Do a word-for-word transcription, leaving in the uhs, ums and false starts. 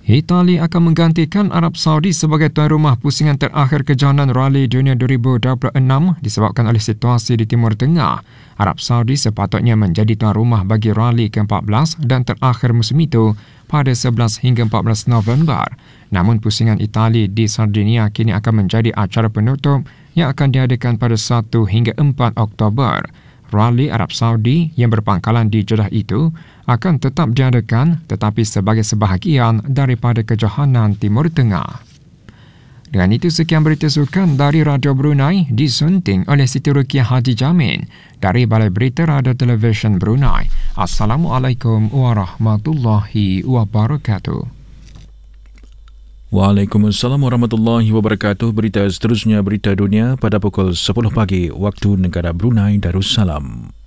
Itali akan menggantikan Arab Saudi sebagai tuan rumah pusingan terakhir kejohanan Rally Dunia dua ribu dua puluh enam disebabkan oleh situasi di Timur Tengah. Arab Saudi sepatutnya menjadi tuan rumah bagi Rally ke empat belas dan terakhir musim itu pada sebelas hingga empat belas November. Namun pusingan Itali di Sardinia kini akan menjadi acara penutup yang akan diadakan pada satu hingga empat Oktober. Rally Arab Saudi yang berpangkalan di Jeddah itu akan tetap diadakan tetapi sebagai sebahagian daripada kejohanan Timur Tengah. Dengan itu, sekian berita sukan dari Radio Brunei disunting oleh Siti Rukiah Haji Jamin dari Balai Berita Radio Televisyen Brunei. Assalamualaikum warahmatullahi wabarakatuh. Waalaikumsalam warahmatullahi wabarakatuh. Berita seterusnya, berita dunia pada pukul sepuluh pagi waktu negara Brunei Darussalam.